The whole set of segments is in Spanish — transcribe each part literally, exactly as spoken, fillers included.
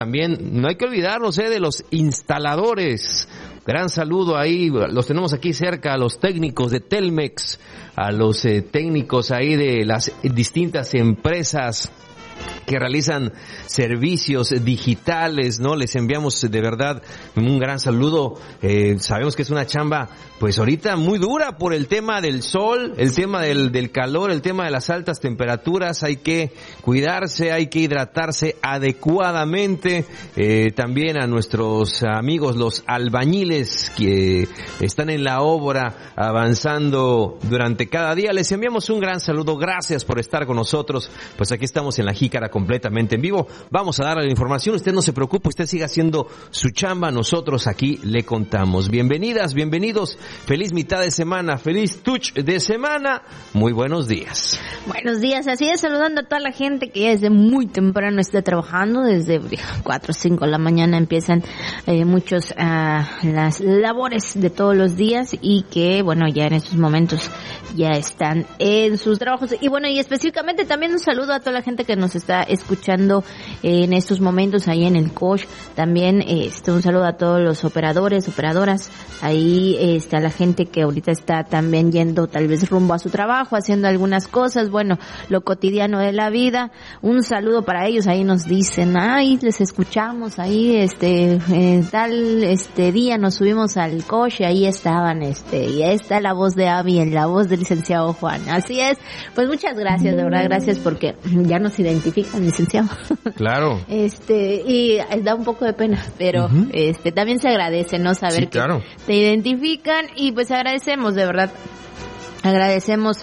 También no hay que olvidarnos eh, de los instaladores. Gran saludo ahí, los tenemos aquí cerca, a los técnicos de Telmex, a los eh, técnicos ahí de las distintas empresas que realizan servicios digitales, ¿no? Les enviamos de verdad un gran saludo. Eh, sabemos que es una chamba, pues ahorita muy dura por el tema del sol, el tema del, del calor, el tema de las altas temperaturas. Hay que cuidarse, hay que hidratarse adecuadamente. Eh, también a nuestros amigos los albañiles que están en la obra avanzando durante cada día, les enviamos un gran saludo. Gracias por estar con nosotros. Pues aquí estamos en La Jícara completamente en vivo. Vamos a darle la información. Usted no se preocupe, usted siga haciendo su chamba. Nosotros aquí le contamos. Bienvenidas, bienvenidos. Feliz mitad de semana, feliz touch de semana. Muy buenos días. Buenos días, así es, saludando a toda la gente que ya desde muy temprano está trabajando, desde cuatro o cinco de la mañana empiezan eh, muchos uh, las labores de todos los días y que, bueno, ya en estos momentos ya están en sus trabajos. Y bueno, y específicamente también un saludo a toda la gente que nos está escuchando eh, en estos momentos ahí en el C O S H. También este un saludo a todos los operadores, operadoras, ahí está la gente que ahorita está también yendo tal vez rumbo a su trabajo, haciendo algunas cosas, bueno, lo cotidiano de la vida. Un saludo para ellos, ahí nos dicen, ay, les escuchamos ahí, este, eh, tal, este día nos subimos al coche, ahí estaban, este, y ahí está la voz de Abby, en la voz del licenciado Juan. Así es, pues muchas gracias, de verdad, gracias porque ya nos identifican, licenciado. Claro. Este, y da un poco de pena, pero uh-huh. este, también se agradece, ¿no? Saber sí, que claro. te identifican y pues agradecemos, de verdad, agradecemos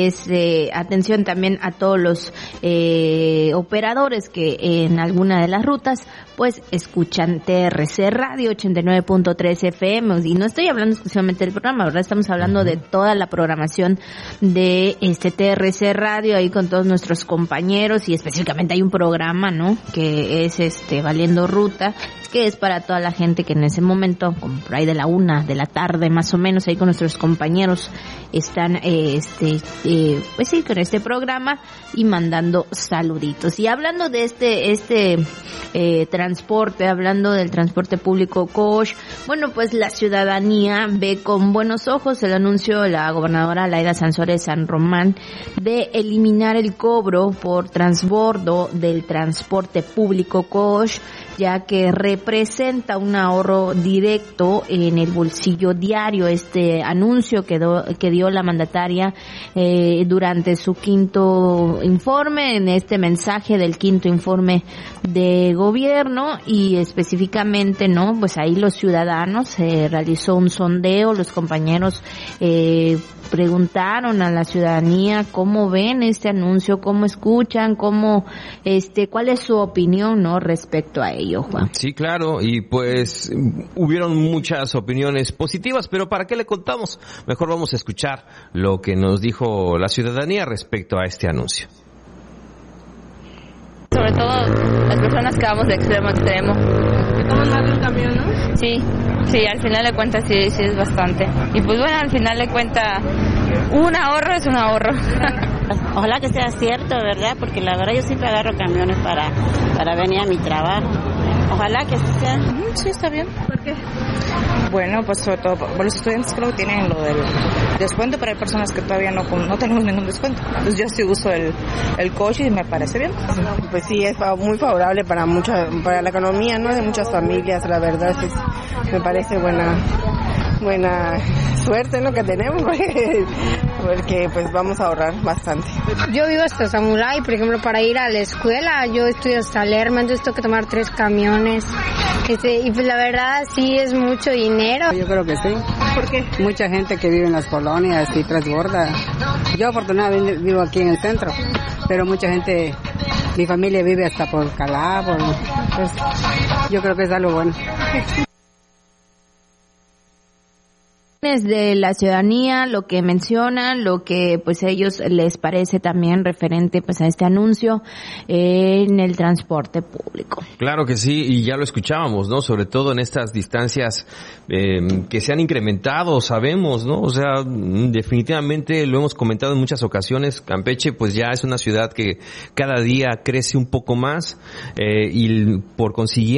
este atención también a todos los eh, operadores que en alguna de las rutas pues escuchan T R C Radio ochenta y nueve punto tres F M, y no estoy hablando exclusivamente del programa, ¿verdad? Estamos hablando de toda la programación de este T R C Radio ahí con todos nuestros compañeros, y específicamente hay un programa, ¿no? Que es este Valiendo Ruta, que es para toda la gente que en ese momento, como por ahí de la una de la tarde más o menos, ahí con nuestros compañeros están eh, este eh, pues sí, con este programa y mandando saluditos. Y hablando de este este eh, transporte, hablando del transporte público C O S H, bueno, pues la ciudadanía ve con buenos ojos el anuncio de la gobernadora Laida Sansores San Román de eliminar el cobro por transbordo del transporte público C O S H, ya que representa un ahorro directo en el bolsillo diario. Este anuncio que, do, que dio la mandataria eh, durante su quinto informe, en este mensaje del quinto informe de gobierno, y específicamente, ¿no? Pues ahí los ciudadanos, se eh, realizó un sondeo, los compañeros eh, preguntaron a la ciudadanía cómo ven este anuncio, cómo escuchan, cómo, este, cuál es su opinión, ¿no? Respecto a ello, Juan. Sí, claro, y pues hubieron muchas opiniones positivas, pero ¿para qué le contamos? Mejor vamos a escuchar lo que nos dijo la ciudadanía respecto a este anuncio. Sobre todo las personas que vamos de extremo a extremo. ¿Te toman más del camión, no? Sí, sí, al final de cuentas sí, sí es bastante. Y pues bueno, al final de cuentas un ahorro es un ahorro. Ojalá que sea cierto, ¿verdad? Porque la verdad yo siempre agarro camiones para, para venir a mi trabajo. Ojalá que así sea. Sí, está bien. ¿Por qué? Bueno, pues sobre todo por los estudiantes creo que tienen lo del descuento, pero hay personas que todavía no, no tenemos ningún descuento. Entonces yo sí uso el, el coche y me parece bien. Pues sí, es muy favorable para mucha, para la economía, ¿no? De muchas familias, la verdad, pues, me parece buena buena suerte, ¿no? Que tenemos, porque, porque pues vamos a ahorrar bastante. Yo vivo hasta Samulay, por ejemplo, para ir a la escuela, yo estudio hasta Lerma, entonces tengo que tomar tres camiones, este, y pues la verdad sí es mucho dinero. Yo creo que sí. ¿Por qué? Mucha gente que vive en las colonias y transborda. Yo afortunadamente vivo aquí en el centro, pero mucha gente, mi familia vive hasta por Calá, por, pues yo creo que es algo bueno. opiniones de la ciudadanía, lo que mencionan, lo que pues a ellos les parece también referente pues a este anuncio en el transporte público. Claro que sí, y ya lo escuchábamos, ¿no? Sobre todo en estas distancias eh, que se han incrementado, sabemos, ¿no? O sea, definitivamente lo hemos comentado en muchas ocasiones, Campeche pues ya es una ciudad que cada día crece un poco más eh, y por consiguiente